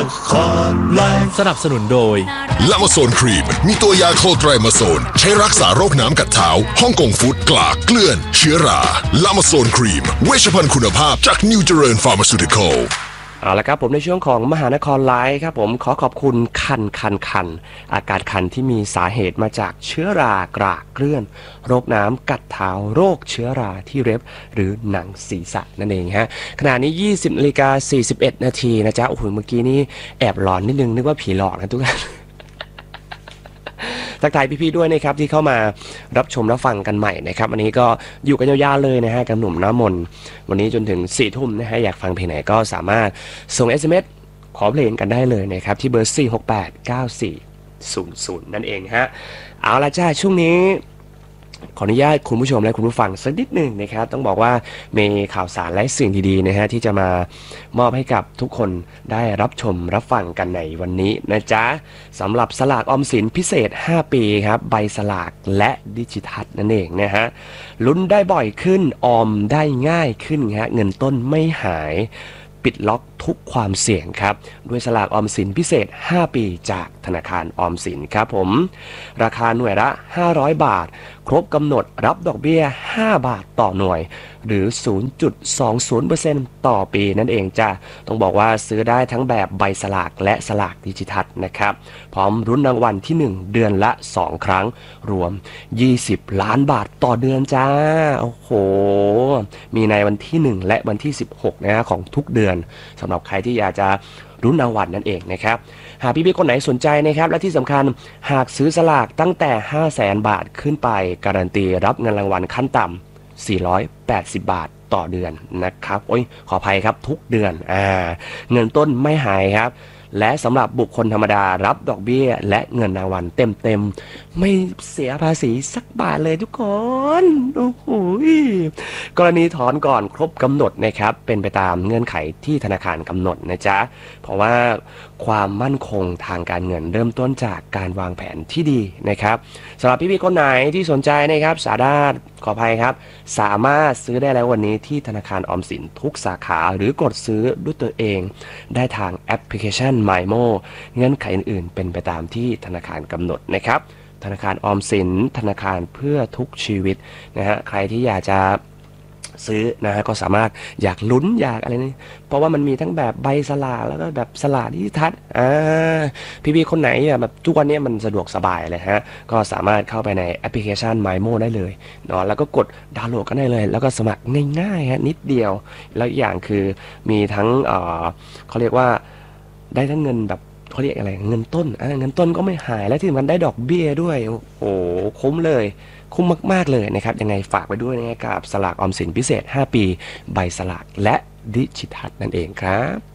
ครไลฟ์สนับสนุนโดยลามาโซนครีมมีตัวยาโคไตรมาโซนใช้รักษาโรคน้ำกัดเท้าฮ่องกงฟู้ดกลากเกลื่อนเชื้อราลามาโซนครีมเวชภัณฑ์คุณภาพจากนิวเจริญฟาร์มาซูติคอลเอาละครับผมในช่วงของมหานครไลฟ์ครับผมขอขอบคุณคันอาการคันที่มีสาเหตุมาจากเชื้อรากรากเกลื่อนโรคน้ำกัดเท้าโรคเชื้อราที่เล็บหรือหนังศีรษะนั่นเองฮะขณะนี้ 20:41 นาทีนะจ๊ะโอ้โหเมื่อกี้นี้แอบหลอนนิดนึงนึกว่าผีหลอกนะทุกท่านทักทายพี่ๆด้วยนะครับที่เข้ามารับชมรับฟังกันใหม่นะครับวันนี้ก็อยู่กันยาวๆเลยนะฮะกับหนุ่มน้ำมนต์วันนี้จนถึง 4 ทุ่มนะฮะอยากฟังเพลงไหนก็สามารถส่ง SMS ขอเพลงกันได้เลยนะครับที่เบอร์ 4689400 นั่นเองฮะเอาละจ้าช่วงนี้ขออนุญาตคุณผู้ชมและคุณผู้ฟังสักนิดหนึ่งนะครับต้องบอกว่ามีข่าวสารและสิ่งดีๆนะฮะที่จะมามอบให้กับทุกคนได้รับชมรับฟังกันในวันนี้นะจ๊ะสำหรับสลากออมสินพิเศษ5ปีครับใบสลากและดิจิทัลนั่นเองนะฮะลุ้นได้บ่อยขึ้นออมได้ง่ายขึ้นฮะเงินต้นไม่หายปิดล็อกทุกความเสี่ยงครับด้วยสลากออมสินพิเศษ5ปีจากธนาคารออมสินครับผมราคาหน่วยละ500 บาทครบกำหนดรับดอกเบี้ย5 บาทต่อหน่วยหรือ 0.20% ต่อปีนั่นเองจ้ะต้องบอกว่าซื้อได้ทั้งแบบใบสลากและสลากดิจิทัลนะครับพร้อมรุ้นรางวัลที่1เดือนละ2ครั้งรวม20 ล้านบาทต่อเดือนจ้าโอ้โหมีในวันที่1และวันที่16นะฮะของทุกเดือนสำหรับใครที่อยากจะรุ้นรางวัลนั่นเองนะครับหากพี่ๆคนไหนสนใจนะครับและที่สำคัญหากซื้อสลากตั้งแต่ 500,000 บาทขึ้นไปการันตีรับเงินรางวัลขั้นต่ำ480 บาทต่อเดือนนะครับโอ้ยขออภัยครับทุกเดือนเงินต้นไม่หายครับและสำหรับบุคคลธรรมดารับดอกเบี้ยและเงินรางวัลเต็มไม่เสียภาษีสักบาทเลยทุกคนโอ้โหกรณีถอนก่อนครบกำหนดนะครับเป็นไปตามเงื่อนไขที่ธนาคารกำหนดนะจ๊ะเพราะว่าความมั่นคงทางการเงินเริ่มต้นจากการวางแผนที่ดีนะครับสำหรับพี่ๆคนไหนที่สนใจนะครับสามารถขออภัยครับสามารถซื้อได้แล้ววันนี้ที่ธนาคารออมสินทุกสาขาหรือกดซื้อด้วยตัวเองได้ทางแอปพลิเคชัน MyMo เงื่อนไขอื่นๆเป็นไปตามที่ธนาคารกำหนดนะครับธนาคารออมสินธนาคารเพื่อทุกชีวิตนะฮะใครที่อยากจะซื้อนะฮะก็สามารถอยากลุ้นอยากอะไรนี่เพราะว่ามันมีทั้งแบบใบสลากแล้วก็แบบสลากดิจิทัลพี่ๆคนไหนแบบทุกวันนี้มันสะดวกสบายเลยฮะก็สามารถเข้าไปในแอปพลิเคชัน MyMo ได้เลยเนาะแล้วก็กดดาวน์โหลดกันได้เลยแล้วก็สมัครง่ายๆฮะนิดเดียวแล้วอย่างคือมีทั้งเขาเรียกว่าได้ทั้งเงินแบบเขาเรียกอะไรเงินต้นเงินต้นก็ไม่หายและที่มันได้ดอกเบี้ยด้วยโอ้โหคุ้มเลยคุ้มมากๆเลยนะครับยังไงฝากไปด้วยนะครับสลากออมสินพิเศษ5ปีใบสลากและดิจิทัลนั่นเองครับ